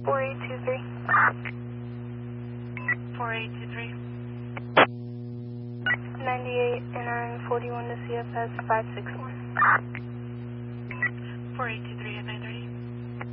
4823. 4823. 98 and 41 to CFS 561. 4823 at 930.